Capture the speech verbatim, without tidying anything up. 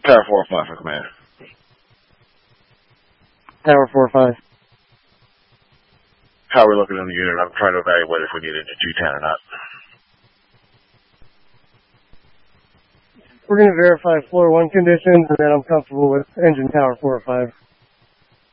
Tower four or five for command. Tower four or five. How are we looking in the unit? I'm trying to evaluate if we need it to G ten or not. We're going to verify floor one conditions, and then I'm comfortable with engine tower four or five.